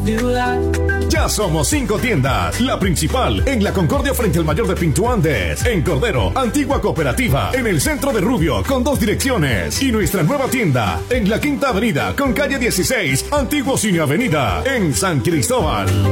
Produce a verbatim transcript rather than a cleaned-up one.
Ya somos cinco tiendas. La principal en La Concordia frente al Mayor de Pinto Andes. En Cordero, Antigua Cooperativa. En el centro de Rubio con dos direcciones. Y nuestra nueva tienda en la Quinta Avenida con calle dieciséis, Antiguo Cine Avenida. En San Cristóbal.